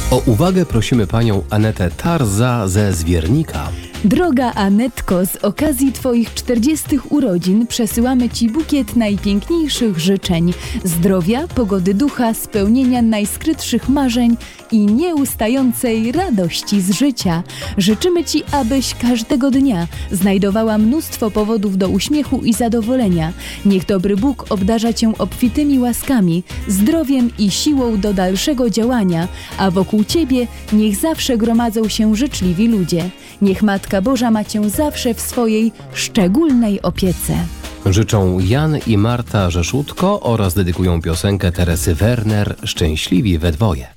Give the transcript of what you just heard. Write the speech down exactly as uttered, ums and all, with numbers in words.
O uwagę prosimy panią Anetę Tarza ze Zwiernika. Droga Anetko, z okazji Twoich czterdziestych urodzin przesyłamy Ci bukiet najpiękniejszych życzeń, zdrowia, pogody ducha, spełnienia najskrytszych marzeń i nieustającej radości z życia. Życzymy Ci, abyś każdego dnia znajdowała mnóstwo powodów do uśmiechu i zadowolenia. Niech dobry Bóg obdarza Cię obfitymi łaskami, zdrowiem i siłą do dalszego działania, a wokół Ciebie niech zawsze gromadzą się życzliwi ludzie. Niech Matka Boża ma Cię zawsze w swojej szczególnej opiece. Życzą Jan i Marta Rzeszutko oraz dedykują piosenkę Teresy Werner „Szczęśliwi we dwoje”.